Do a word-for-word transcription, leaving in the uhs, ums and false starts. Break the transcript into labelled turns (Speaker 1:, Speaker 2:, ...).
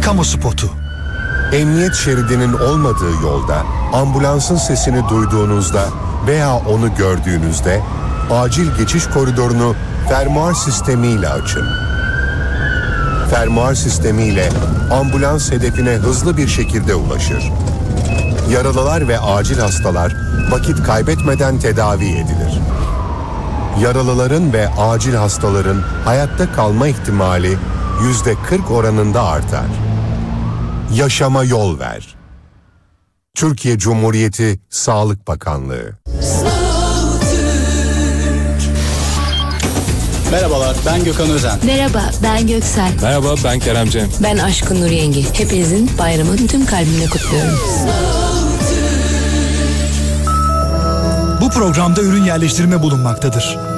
Speaker 1: kamu spotu.
Speaker 2: Emniyet şeridinin olmadığı yolda ambulansın sesini duyduğunuzda veya onu gördüğünüzde acil geçiş koridorunu fermuar sistemiyle açın. Fermuar sistemiyle ambulans hedefine hızlı bir şekilde ulaşır. Yaralılar ve acil hastalar vakit kaybetmeden tedavi edilir. Yaralıların ve acil hastaların hayatta kalma ihtimali yüzde kırk oranında artar. Yaşama yol ver. Türkiye Cumhuriyeti Sağlık Bakanlığı.
Speaker 3: Merhabalar, ben Gökhan Özen.
Speaker 4: Merhaba, ben Göksel.
Speaker 5: Merhaba, ben Kerem Cem.
Speaker 4: Ben Aşkın Nur Yengi. Hepinizin bayramını tüm kalbimle kutluyorum.
Speaker 1: Bu programda ürün yerleştirme bulunmaktadır.